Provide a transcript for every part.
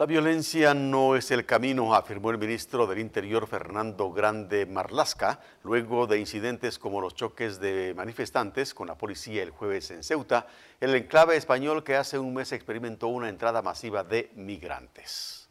La violencia no es el camino, afirmó el ministro del Interior Fernando Grande Marlaska, luego de incidentes como los choques de manifestantes con la policía el jueves en Ceuta, el enclave español que hace un mes experimentó una entrada masiva de migrantes.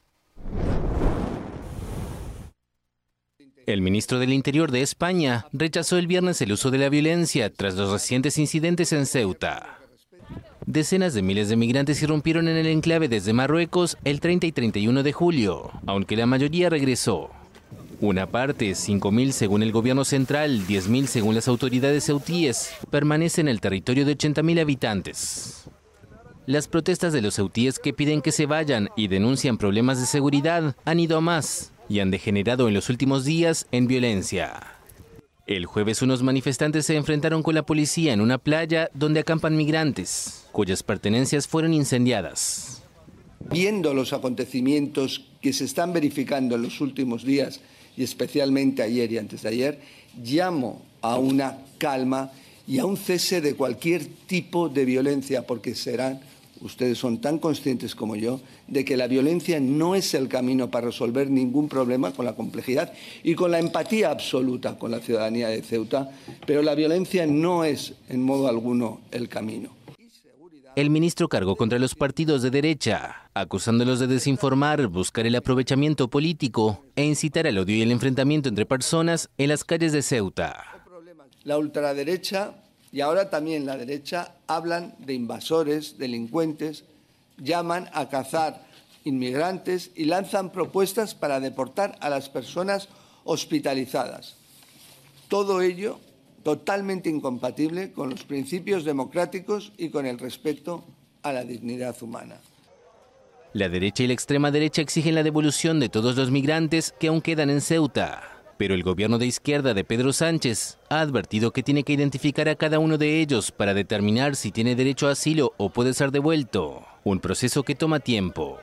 El ministro del Interior de España rechazó el viernes el uso de la violencia tras los recientes incidentes en Ceuta. Decenas de miles de migrantes irrumpieron en el enclave desde Marruecos el 30 y 31 de julio, aunque la mayoría regresó. Una parte, 5.000 según el gobierno central, 10.000 según las autoridades ceutíes, permanece en el territorio de 80.000 habitantes. Las protestas de los ceutíes que piden que se vayan y denuncian problemas de seguridad han ido a más y han degenerado en los últimos días en violencia. El jueves unos manifestantes se enfrentaron con la policía en una playa donde acampan migrantes, cuyas pertenencias fueron incendiadas. Viendo los acontecimientos que se están verificando en los últimos días, y especialmente ayer y antes de ayer, llamo a una calma y a un cese de cualquier tipo de violencia, porque ustedes son tan conscientes como yo de que la violencia no es el camino para resolver ningún problema, con la complejidad y con la empatía absoluta con la ciudadanía de Ceuta, pero la violencia no es en modo alguno el camino. El ministro cargó contra los partidos de derecha, acusándolos de desinformar, buscar el aprovechamiento político e incitar al odio y el enfrentamiento entre personas en las calles de Ceuta. La ultraderecha y ahora también la derecha hablan de invasores, delincuentes, llaman a cazar inmigrantes y lanzan propuestas para deportar a las personas hospitalizadas. Todo ello totalmente incompatible con los principios democráticos y con el respeto a la dignidad humana. La derecha y la extrema derecha exigen la devolución de todos los migrantes que aún quedan en Ceuta. Pero el gobierno de izquierda de Pedro Sánchez ha advertido que tiene que identificar a cada uno de ellos para determinar si tiene derecho a asilo o puede ser devuelto, un proceso que toma tiempo.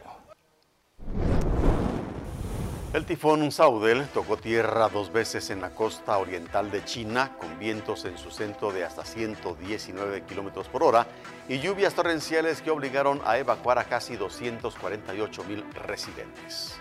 El tifón Saudel tocó tierra 2 veces en la costa oriental de China, con vientos en su centro de hasta 119 kilómetros por hora y lluvias torrenciales que obligaron a evacuar a casi 248,000 residentes.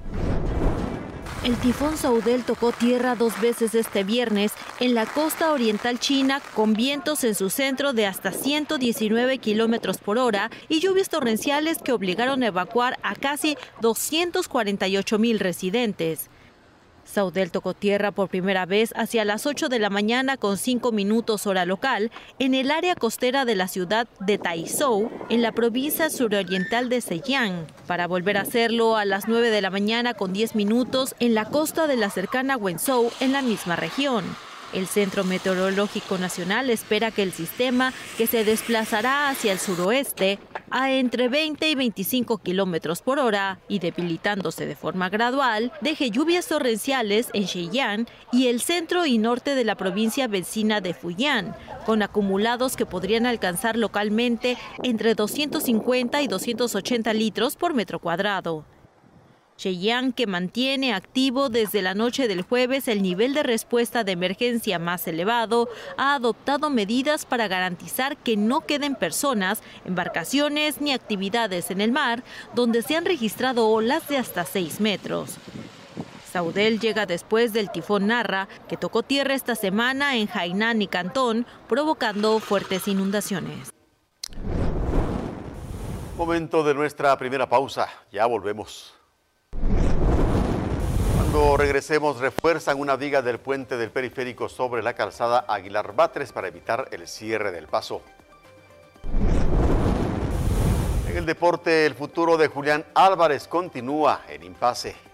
El tifón Saudel tocó tierra 2 veces este viernes en la costa oriental china, con vientos en su centro de hasta 119 kilómetros por hora y lluvias torrenciales que obligaron a evacuar a casi 248,000 residentes. Saudel tocó tierra por primera vez hacia las 8 de la mañana con 5 minutos hora local en el área costera de la ciudad de Taizhou, en la provincia suroriental de Zhejiang, para volver a hacerlo a las 9 de la mañana con 10 minutos en la costa de la cercana Wenzhou, en la misma región. El Centro Meteorológico Nacional espera que el sistema, que se desplazará hacia el suroeste a entre 20 y 25 kilómetros por hora y debilitándose de forma gradual, deje lluvias torrenciales en Zhejiang y el centro y norte de la provincia vecina de Fujian, con acumulados que podrían alcanzar localmente entre 250 y 280 litros por metro cuadrado. Zhejiang, que mantiene activo desde la noche del jueves el nivel de respuesta de emergencia más elevado, ha adoptado medidas para garantizar que no queden personas, embarcaciones ni actividades en el mar, donde se han registrado olas de hasta 6 metros. Saudel llega después del tifón Narra, que tocó tierra esta semana en Hainan y Cantón, provocando fuertes inundaciones. Momento de nuestra primera pausa, ya volvemos. Cuando regresemos, refuerzan una viga del puente del periférico sobre la calzada Aguilar Batres para evitar el cierre del paso. En el deporte, el futuro de Julián Álvarez continúa en impasse.